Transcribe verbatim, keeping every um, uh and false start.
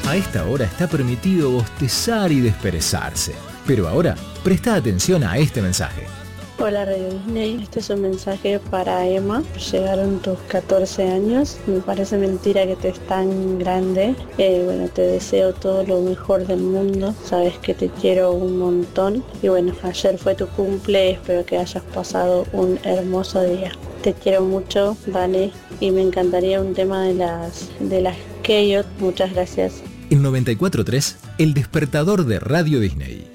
A esta hora está permitido bostezar y desperezarse. Pero ahora, presta atención a este mensaje. Hola Radio Disney, este es un mensaje para Emma. Llegaron tus catorce años, me parece mentira que estés tan grande. Eh, bueno, te deseo todo lo mejor del mundo, sabes que te quiero un montón. Y bueno, ayer fue tu cumple, espero que hayas pasado un hermoso día. Te quiero mucho, vale, y me encantaría un tema de las de las Keyot. Muchas gracias. En noventa y cuatro punto tres, el despertador de Radio Disney.